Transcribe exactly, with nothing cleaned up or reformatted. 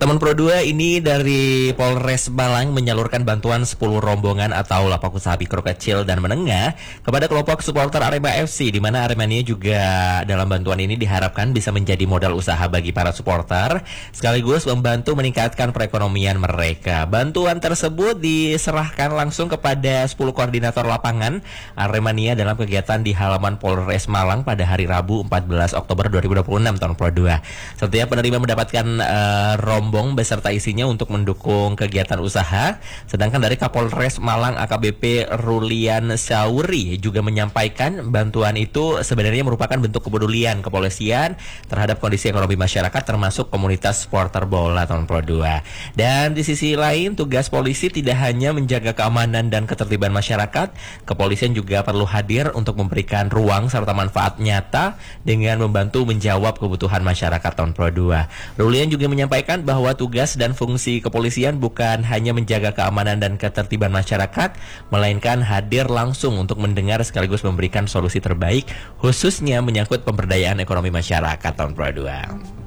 Teman Pro dua ini dari Polres Malang menyalurkan bantuan sepuluh rombongan atau lapak usaha mikro kecil dan menengah kepada kelompok supporter Arema F C, di mana Aremania juga dalam bantuan ini diharapkan bisa menjadi modal usaha bagi para supporter sekaligus membantu meningkatkan perekonomian mereka. Bantuan tersebut diserahkan langsung kepada sepuluh koordinator lapangan Aremania dalam kegiatan di halaman Polres Malang pada hari Rabu empat belas Oktober dua ribu dua puluh enam tahun Pro dua. Setiap penerima mendapatkan uh, rombong beserta isinya untuk mendukung kegiatan usaha. Sedangkan dari Kapolres Malang A K B P Rulian Sauri juga menyampaikan bantuan itu sebenarnya merupakan bentuk kepedulian kepolisian terhadap kondisi ekonomi masyarakat termasuk komunitas supporter bola tahun Pro dua. Dan di sisi lain, tugas polisi tidak hanya menjaga keamanan dan ketertiban masyarakat, kepolisian juga perlu hadir untuk memberikan ruang serta manfaat nyata dengan membantu menjawab kebutuhan masyarakat tahun Pro dua. Rulian juga menyampaikan bahwa tugas dan fungsi kepolisian bukan hanya menjaga keamanan dan ketertiban masyarakat, melainkan hadir langsung untuk mendengar sekaligus memberikan solusi terbaik, khususnya menyangkut pemberdayaan ekonomi masyarakat tahun Pro dua.